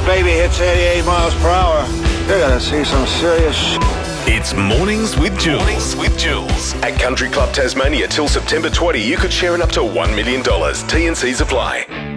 baby hits 88 miles per hour, you're gonna see some serious shit. It's Mornings with Jules. At Country Club Tasmania till September 20, you could share in up to $1 million. T&Cs apply.